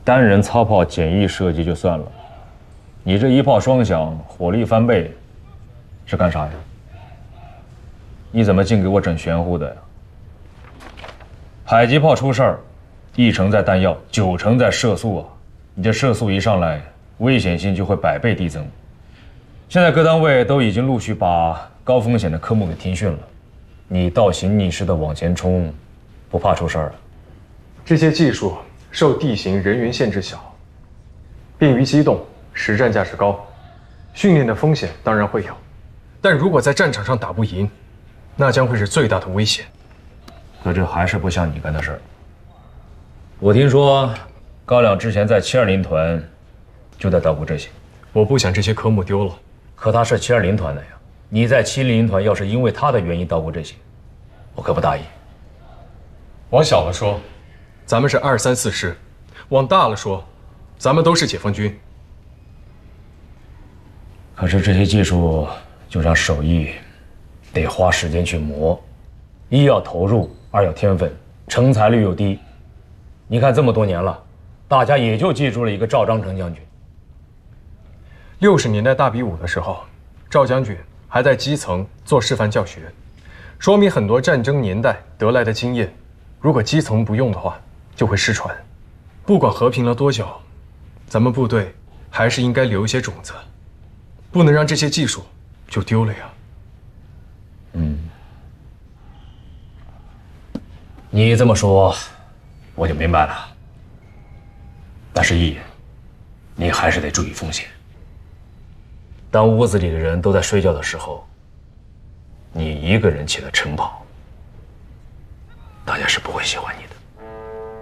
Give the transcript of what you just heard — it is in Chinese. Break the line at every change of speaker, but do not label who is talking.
单人操炮简易射击就算了，你这一炮双响，火力翻倍，是干啥呀？你怎么净给我整玄乎的呀？迫击炮出事儿，1成在弹药，9成在射速啊！你这射速一上来，危险性就会100倍递增。现在各单位都已经陆续把高风险的科目给停训了，你倒行逆施的往前冲，不怕出事儿啊？
这些技术受地形、人员限制小，便于机动，实战价值高，训练的风险当然会有，但如果在战场上打不赢，那将会是最大的危险。
可这还是不像你干的事儿。我听说高亮之前在720团就在捣鼓这些，
我不想这些科目丢了。
可他是720团的呀，你在700团要是因为他的原因捣鼓这些，我可不答应。
往小了说，咱们是2、3、4师；往大了说，咱们都是解放军。
可是这些技术就像手艺，得花时间去磨，一要投入，2要天分，成才率又低。你看这么多年了，大家也就记住了一个赵章成将军。
60年代大比武的时候，赵将军还在基层做示范教学，说明很多战争年代得来的经验，如果基层不用的话，就会失传。不管和平了多久，咱们部队还是应该留一些种子，不能让这些技术就丢了呀。
你这么说，我就明白了。但是义，你还是得注意风险。当屋子里的人都在睡觉的时候，你一个人起来晨跑，大家是不会喜欢你的。